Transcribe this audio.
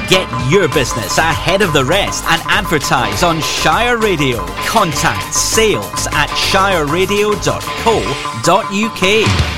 Get your business ahead of the rest and advertise on Shire Radio. Contact sales@shireradio.co.uk.